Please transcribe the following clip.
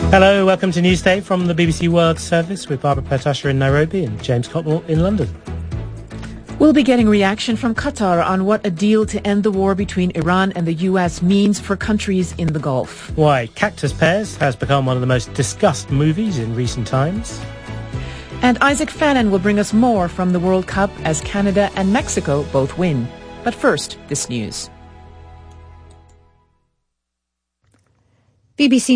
Hello, welcome to Newsday from the BBC World Service with Barbara Pertasher in Nairobi and James Cotmore in London. We'll be getting reaction from Qatar on what a deal to end the war between Iran and the US means for countries in the Gulf. Why Cactus Pears has become one of the most discussed movies in recent times. And Isaac Fannin will bring us more from the World Cup as Canada and Mexico both win. But first, this news. BBC